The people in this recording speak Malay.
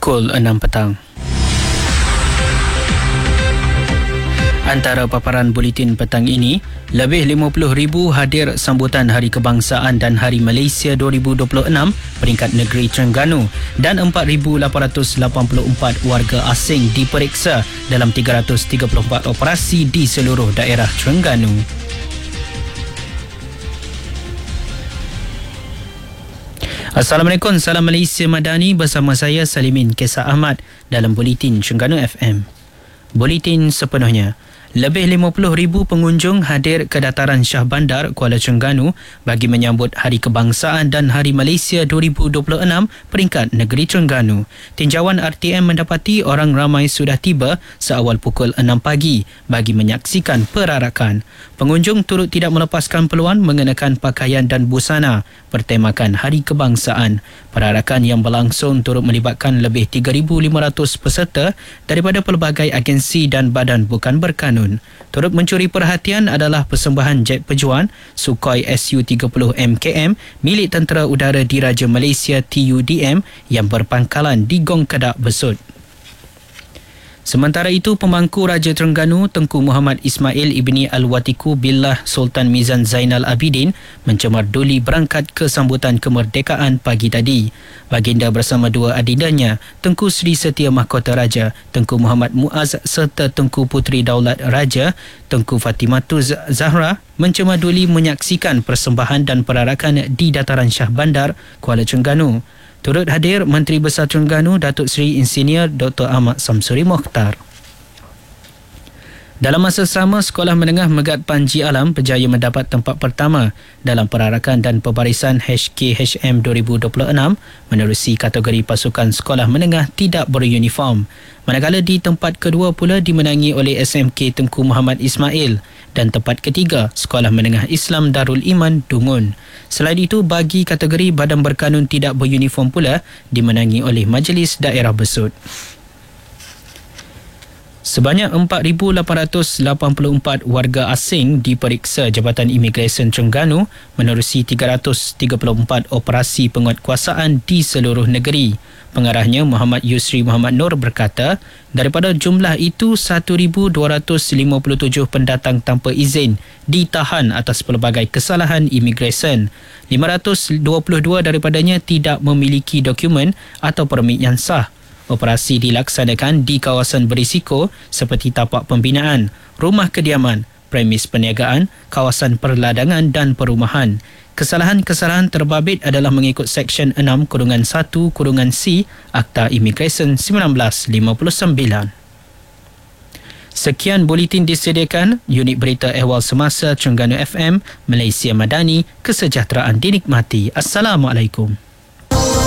pukul 6 petang. Antara paparan buletin petang ini, lebih 50,000 hadir sambutan Hari Kebangsaan dan Hari Malaysia 2026 peringkat negeri Terengganu dan 4,884 warga asing diperiksa dalam 334 operasi di seluruh daerah Terengganu. Assalamualaikum, salam Malaysia Madani, bersama saya Salimin Kesah Ahmad dalam Buletin Terengganu FM. Buletin sepenuhnya. Lebih 50,000 pengunjung hadir ke dataran Shah Bandar, Kuala Terengganu bagi menyambut Hari Kebangsaan dan Hari Malaysia 2026 peringkat negeri Terengganu. Tinjauan RTM mendapati orang ramai sudah tiba seawal pukul 6 pagi bagi menyaksikan perarakan. Pengunjung turut tidak melepaskan peluang mengenakan pakaian dan busana bertemakan Hari Kebangsaan. Perarakan yang berlangsung turut melibatkan lebih 3,500 peserta daripada pelbagai agensi dan badan bukan berkanun. Turut mencuri perhatian adalah persembahan jet pejuang Sukhoi Su-30 MKM milik Tentera Udara Diraja Malaysia TUDM yang berpangkalan di Gong Kedak Besut. Sementara itu, pemangku Raja Terengganu Tengku Muhammad Ismail Ibni Al-Watiku Billah Sultan Mizan Zainal Abidin mencemar duli berangkat ke sambutan kemerdekaan pagi tadi. Baginda bersama dua adindanya, Tengku Sri Setia Mahkota Raja, Tengku Muhammad Muaz serta Tengku Puteri Daulat Raja, Tengku Fatimatuz Zahra mencemar duli menyaksikan persembahan dan perarakan di dataran Shah Bandar, Kuala Terengganu. Turut hadir Menteri Besar Terengganu Datuk Seri Insinyur Dr. Ahmad Samsuri Mokhtar. Dalam masa sama, Sekolah Menengah Megat Panji Alam berjaya mendapat tempat pertama dalam perarakan dan pembarisan HKHM 2026 menerusi kategori pasukan sekolah menengah tidak beruniform. Manakala di tempat kedua pula dimenangi oleh SMK Tengku Muhammad Ismail dan tempat ketiga Sekolah Menengah Islam Darul Iman Dungun. Selain itu, bagi kategori badan berkanun tidak beruniform pula dimenangi oleh Majlis Daerah Besut. Sebanyak 4,884 warga asing diperiksa Jabatan Imigresen Terengganu menerusi 334 operasi penguatkuasaan di seluruh negeri. Pengarahnya Muhammad Yusri Muhammad Nur berkata, daripada jumlah itu 1,257 pendatang tanpa izin ditahan atas pelbagai kesalahan imigresen. 522 daripadanya tidak memiliki dokumen atau permit yang sah. Operasi dilaksanakan di kawasan berisiko seperti tapak pembinaan, rumah kediaman, premis perniagaan, kawasan perladangan dan perumahan. Kesalahan-kesalahan terbabit adalah mengikut Seksyen 6-1-C Akta Imigresen 1959. Sekian buletin disediakan unit berita ehwal semasa Terengganu FM, Malaysia Madani, kesejahteraan dinikmati. Assalamualaikum.